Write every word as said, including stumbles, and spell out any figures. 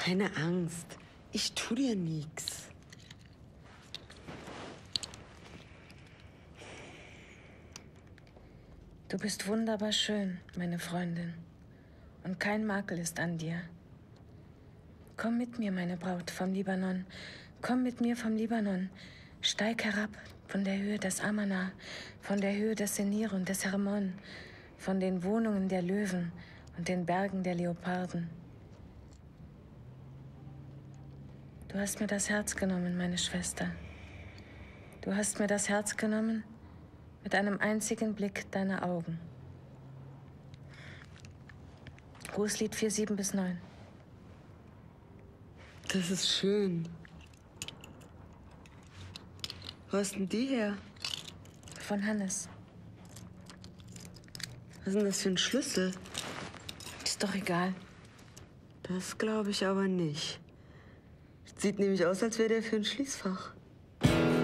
keine Angst. Ich tu dir nichts. Du bist wunderbar schön, meine Freundin. Und kein Makel ist an dir. Komm mit mir, meine Braut, vom Libanon. Komm mit mir vom Libanon. Steig herab von der Höhe des Amana, von der Höhe des Senir und des Hermon, von den Wohnungen der Löwen und den Bergen der Leoparden. Du hast mir das Herz genommen, meine Schwester. Du hast mir das Herz genommen mit einem einzigen Blick deiner Augen. Grußlied vier, sieben bis neun. Das ist schön. Wo hast denn die her? Von Hannes. Was ist denn das für ein Schlüssel? Ist doch egal. Das glaube ich aber nicht. Sieht nämlich aus, als wäre der für ein Schließfach.